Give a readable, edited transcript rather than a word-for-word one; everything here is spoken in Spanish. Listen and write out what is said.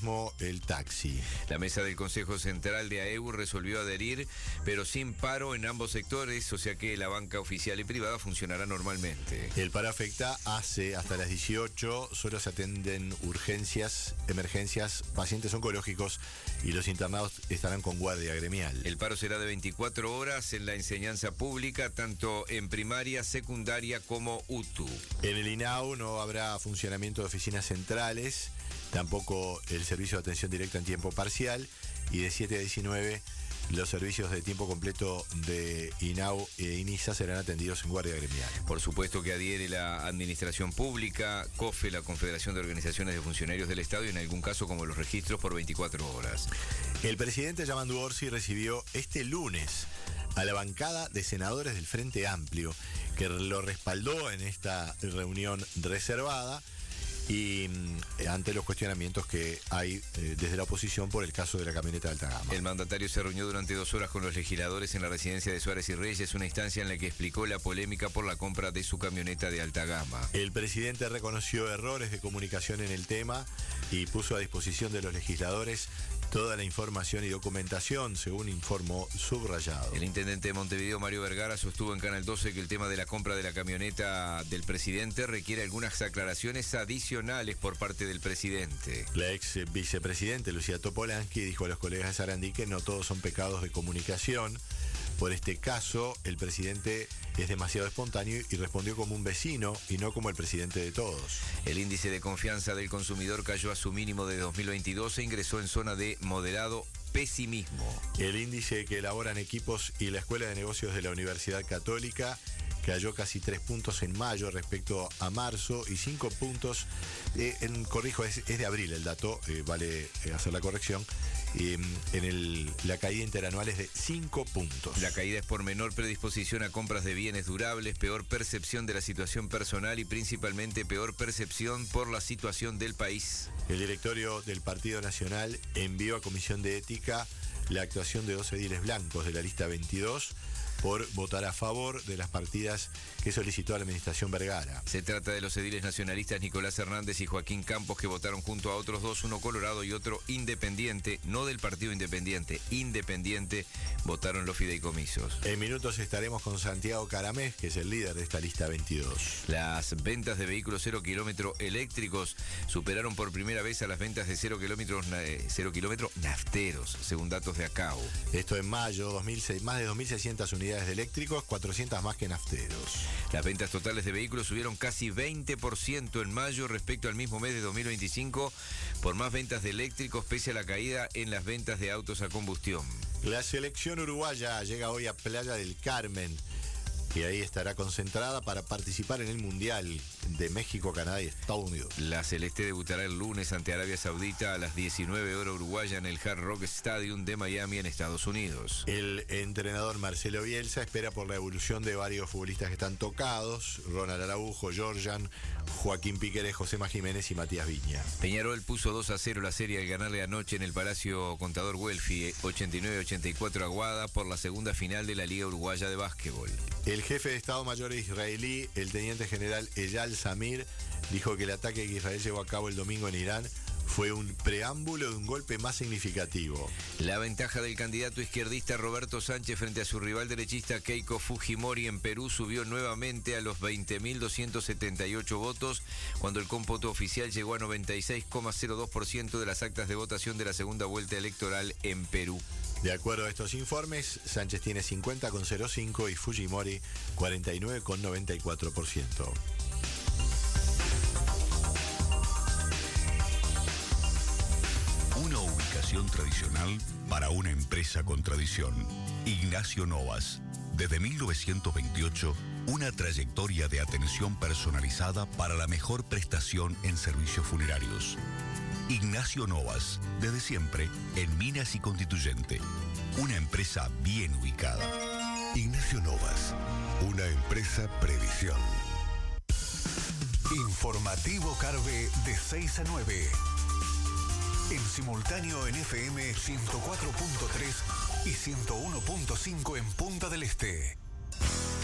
mismo el taxi. La mesa del Consejo Central de AEU resolvió adherir, pero sin paro en ambos sectores, o sea que la banca oficial y privada funcionará normalmente. El paro afecta hasta las 18, solo se atenden urgencias, emergencias, pacientes oncológicos y los internados estarán con guardia gremial. El paro será de 24 horas en la enseñanza pública, tanto en primaria, secundaria como UTU. En el INAU no habrá funcionamiento de oficinas centrales, tampoco el servicio de atención directa en tiempo parcial, y de 7 a 19 los servicios de tiempo completo de INAU e INISA serán atendidos en guardia gremial. Por supuesto que adhiere la Administración Pública, COFE, la Confederación de Organizaciones de Funcionarios del Estado, y en algún caso como los registros por 24 horas. El presidente Yamandu Orsi recibió este lunes a la bancada de senadores del Frente Amplio, que lo respaldó en esta reunión reservada y ante los cuestionamientos que hay desde la oposición por el caso de la camioneta de alta gama. El mandatario se reunió durante 2 horas con los legisladores en la residencia de Suárez y Reyes, una instancia en la que explicó la polémica por la compra de su camioneta de alta gama. El presidente reconoció errores de comunicación en el tema y puso a disposición de los legisladores toda la información y documentación, según informó Subrayado. El intendente de Montevideo, Mario Vergara, sostuvo en Canal 12 que el tema de la compra de la camioneta del presidente requiere algunas aclaraciones adicionales por parte del presidente. La ex vicepresidente Lucía Topolansky dijo a los colegas de Sarandí que no todos son pecados de comunicación. Por este caso, el presidente es demasiado espontáneo y respondió como un vecino y no como el presidente de todos. El índice de confianza del consumidor cayó a su mínimo de 2022 e ingresó en zona de moderado pesimismo. El índice que elaboran equipos y la Escuela de Negocios de la Universidad Católica cayó casi 3 puntos en mayo respecto a marzo y 5 puntos, es de abril el dato, vale hacer la corrección, la caída interanual es de 5 puntos. La caída es por menor predisposición a compras de bienes durables, peor percepción de la situación personal y principalmente peor percepción por la situación del país. El directorio del Partido Nacional envió a Comisión de Ética la actuación de 2 ediles blancos de la lista 22 por votar a favor de las partidas que solicitó a la administración Vergara. Se trata de los ediles nacionalistas Nicolás Hernández y Joaquín Campos, que votaron junto a otros 2, uno colorado y otro independiente, no del partido independiente, votaron los fideicomisos. En minutos estaremos con Santiago Caramés, que es el líder de esta lista 22. Las ventas de vehículos 0 kilómetro eléctricos superaron por primera vez a las ventas de 0 kilómetro nafteros, según datos de ACAU. Esto en mayo, más de 2.600 unidades de eléctricos, 400 más que nafteros. Las ventas totales de vehículos subieron casi 20% en mayo respecto al mismo mes de 2025, por más ventas de eléctricos pese a la caída en las ventas de autos a combustión. La selección uruguaya llega hoy a Playa del Carmen y ahí estará concentrada para participar en el Mundial de México, Canadá y Estados Unidos. La Celeste debutará el lunes ante Arabia Saudita a las 19 horas uruguaya en el Hard Rock Stadium de Miami, en Estados Unidos. El entrenador Marcelo Bielsa espera por la evolución de varios futbolistas que están tocados: Ronald Araujo, Georgian, Joaquín Piquerés, Josema Jiménez y Matías Viña. Peñarol puso 2-0 la serie al ganarle anoche en el Palacio Contador Guelfi 89-84 a Guada por la segunda final de la Liga Uruguaya de Básquetbol. El jefe de Estado Mayor israelí, el teniente general Eyal Samir, dijo que el ataque que Israel llevó a cabo el domingo en Irán fue un preámbulo de un golpe más significativo. La ventaja del candidato izquierdista Roberto Sánchez frente a su rival derechista Keiko Fujimori en Perú subió nuevamente a los 20.278 votos, cuando el cómputo oficial llegó a 96,02% de las actas de votación de la segunda vuelta electoral en Perú. De acuerdo a estos informes, Sánchez tiene 50,05% y Fujimori 49,94%. Una ubicación tradicional para una empresa con tradición. Ignacio Novas. Desde 1928, una trayectoria de atención personalizada para la mejor prestación en servicios funerarios. Ignacio Novas, desde siempre en Minas y Constituyente. Una empresa bien ubicada. Ignacio Novas, una empresa previsión. Informativo Carve de 6 a 9. En simultáneo en FM 104.3 y 101.5 en Punta del Este.